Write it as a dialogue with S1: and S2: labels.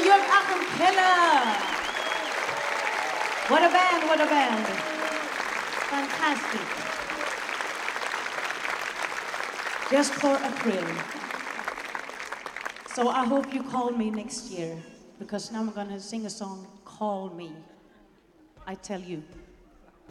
S1: Jörg Achim Keller. What a band, what a band. Fantastic. Just for a thrill. So I hope you call me next year, because now I'm gonna sing a song, Call Me. I tell you.